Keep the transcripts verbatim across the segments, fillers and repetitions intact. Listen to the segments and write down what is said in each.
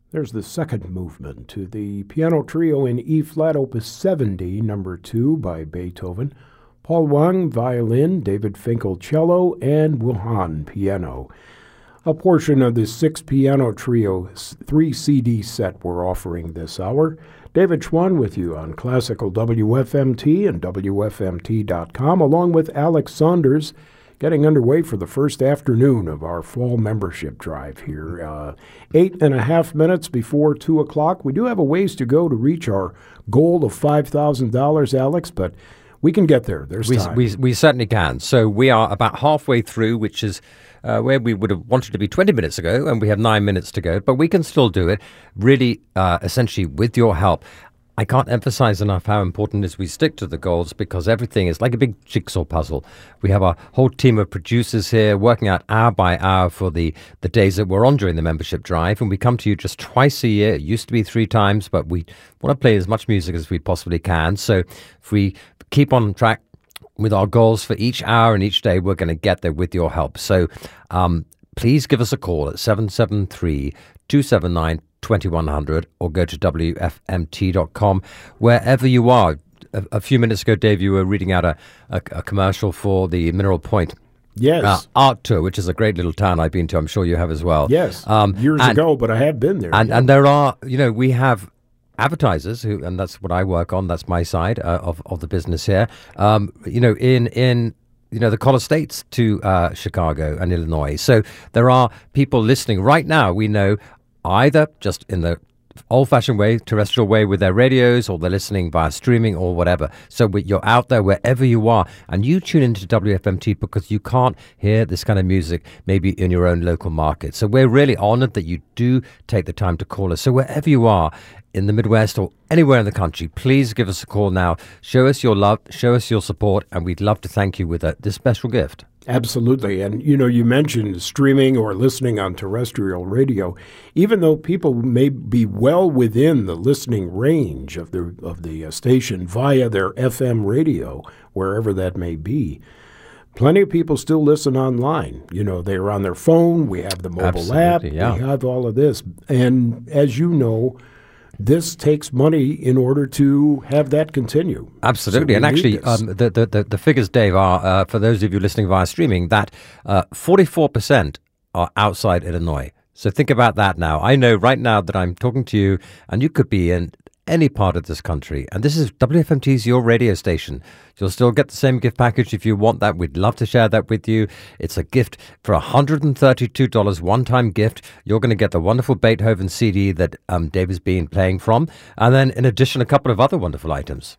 There's the second movement to the piano trio in E-flat, Opus seventy, number two by Beethoven. Paul Wang, violin, David Finkel, cello, and Wuhan, piano. A portion of the six-piano trio three C D set we're offering this hour. David Schwann with you on Classical W F M T and W F M T dot com, along with Alex Saunders, getting underway for the first afternoon of our fall membership drive here. Uh, eight and a half minutes before two o'clock. We do have a ways to go to reach our goal of five thousand dollars, Alex, but we can get there. There's we, time. We, we certainly can. So we are about halfway through, which is uh, where we would have wanted to be twenty minutes ago, and we have nine minutes to go, but we can still do it, really, uh, essentially, with your help. I can't emphasize enough how important it is we stick to the goals, because everything is like a big jigsaw puzzle. We have a whole team of producers here working out hour by hour for the, the days that we're on during the membership drive, and we come to you just twice a year. It used to be three times, but we want to play as much music as we possibly can. So if we keep on track with our goals for each hour and each day, we're going to get there with your help. So um, please give us a call at seven seven three, two seven nine, twenty-one hundred or go to W F M T dot com, wherever you are. A, a few minutes ago, Dave, you were reading out a, a, a commercial for the Mineral Point yes. uh, art tour, which is a great little town I've been to. I'm sure you have as well. Yes, um, years and, ago, but I have been there. And, yeah. and there are, you know, we have advertisers who, and that's what I work on. That's my side uh, of, of the business here. Um, you know, in, in, you know, the Collar States to uh, Chicago and Illinois. So there are people listening right now, we know, either just in the old-fashioned way, terrestrial way with their radios, or they're listening via streaming or whatever. So we, you're out there wherever you are, and you tune into W F M T because you can't hear this kind of music maybe in your own local market. So we're really honored that you do take the time to call us. So wherever you are, in the Midwest or anywhere in the country, please give us a call now. Show us your love, show us your support, and we'd love to thank you with a, this special gift. Absolutely. And, you know, you mentioned streaming or listening on terrestrial radio. Even though people may be well within the listening range of the, of the uh, station via their F M radio, wherever that may be, plenty of people still listen online. You know, they're on their phone. We have the mobile Absolutely, app. Yeah. We have all of this. And as you know, this takes money in order to have that continue. Absolutely. So and actually, um, the, the, the, the figures, Dave, are, uh, for those of you listening via streaming, that uh, forty-four percent are outside Illinois. So think about that now. I know right now that I'm talking to you, and you could be in any part of this country. And this is W F M T's your radio station. You'll still get the same gift package if you want that. We'd love to share that with you. It's a gift for one hundred thirty-two dollars, one-time gift. You're going to get the wonderful Beethoven C D that um, Dave has been playing from. And then in addition, a couple of other wonderful items.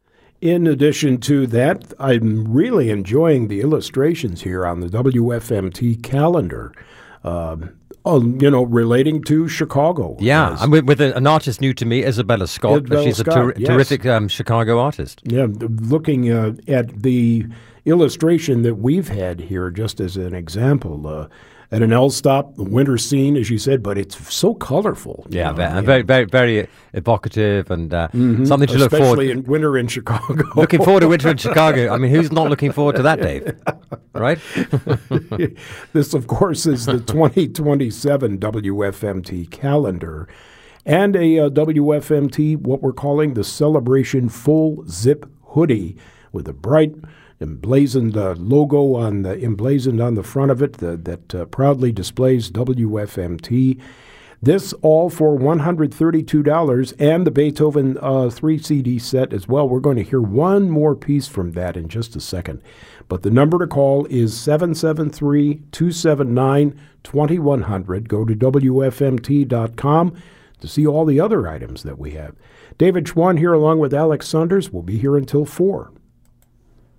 In addition to that, I'm really enjoying the illustrations here on the W F M T calendar. Um, Um, you know, relating to Chicago. Yeah, I'm with, with an artist new to me, Isabella Scott. Isabella She's Scott, a ter- yes. terrific um, Chicago artist. Yeah, looking uh, at the illustration that we've had here, just as an example, uh, at an L stop, the winter scene, as you said, but it's so colorful. Yeah, know, very, yeah. very, very, very evocative and uh, mm-hmm. something to look forward. Especially in winter in Chicago. Looking forward to winter in Chicago. I mean, who's not looking forward to that, Dave? Right? This, of course, is the twenty twenty-seven W F M T calendar and a uh, W F M T, what we're calling the Celebration Full Zip Hoodie with a bright emblazoned uh, logo on the emblazoned on the front of it the, that uh, proudly displays W F M T. This all for one hundred thirty-two dollars, and the Beethoven uh, three C D set as well. We're going to hear one more piece from that in just a second. But the number to call is seven seven three, two seven nine, two one zero zero. Go to W F M T dot com to see all the other items that we have. David Schwann here along with Alex Saunders. We'll be here until four.